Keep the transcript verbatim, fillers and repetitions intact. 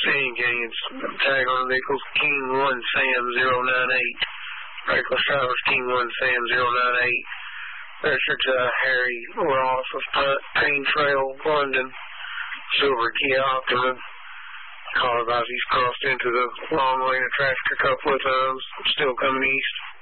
San Canyons. Tag on the vehicles, King one Sam zero nine eight. Reckless drivers, King one Sam zero nine eight. Registered to Harry Ross of Payne Trail, London. Silver Kia Optima. Car advised he's crossed into the long lane of traffic a couple of times. Still coming east.